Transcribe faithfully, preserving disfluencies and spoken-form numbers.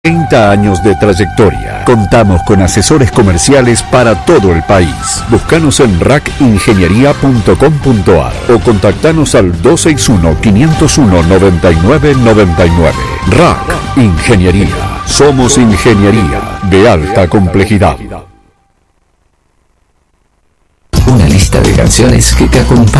treinta años de trayectoria. Contamos con asesores comerciales para todo el país. Búscanos en rack ingeniería punto com punto a r o contactanos al dos seis uno, cinco cero uno, nueve nueve nueve nueve. Rack Ingeniería. Somos ingeniería de alta complejidad. Una lista de canciones que te acompañan